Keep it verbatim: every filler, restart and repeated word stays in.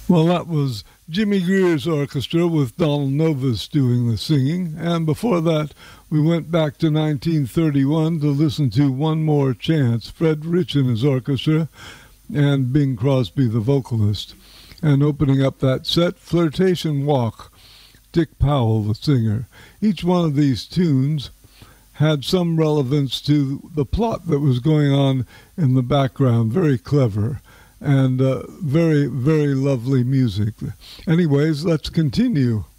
Well, that was Jimmy Greer's orchestra with Donald Novus doing the singing. And before that, we went back to nineteen thirty-one to listen to One More Chance, Fred Rich and his orchestra, and Bing Crosby, the vocalist. And opening up that set, Flirtation Walk, Dick Powell, the singer. Each one of these tunes had some relevance to the plot that was going on in the background. Very clever. And uh, very, very lovely music. Anyways, let's continue.